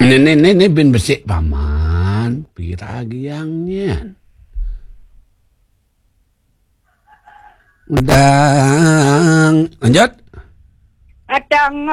Ini bin besik paman. Piragiangnya. Udang. Lanjut. Adang